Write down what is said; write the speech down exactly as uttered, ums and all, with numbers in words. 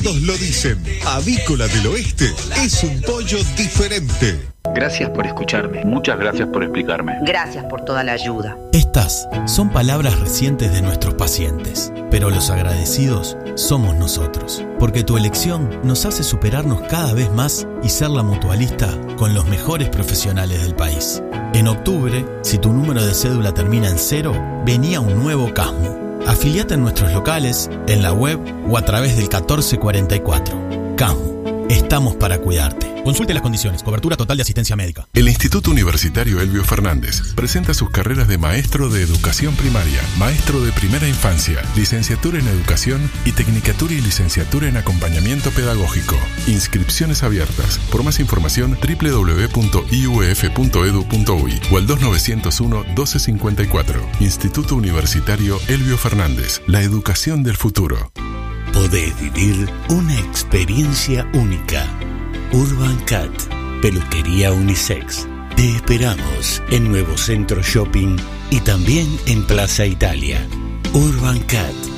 Todos lo dicen, Avícola del Oeste es un pollo diferente. Gracias por escucharme. Muchas gracias por explicarme. Gracias por toda la ayuda. Estas son palabras recientes de nuestros pacientes, pero los agradecidos somos nosotros, porque tu elección nos hace superarnos cada vez más y ser la mutualista con los mejores profesionales del país. En octubre, si tu número de cédula termina en cero, venía un nuevo CASMU. Afiliate en nuestros locales, en la web o a través del catorce cuarenta y cuatro. CASMU. Estamos para cuidarte. Consulte las condiciones. Cobertura total de asistencia médica. El Instituto Universitario Elbio Fernández presenta sus carreras de maestro de educación primaria, maestro de primera infancia, licenciatura en educación y tecnicatura y licenciatura en acompañamiento pedagógico. Inscripciones abiertas. Por más información, doble u doble u doble u punto i u e f punto e d u punto u y o al dos nueve cero uno, doce cincuenta y cuatro. Instituto Universitario Elbio Fernández. La educación del futuro. Podés vivir una experiencia única. Urban Cat, peluquería unisex. Te esperamos en Nuevo Centro Shopping y también en Plaza Italia. Urban Cat.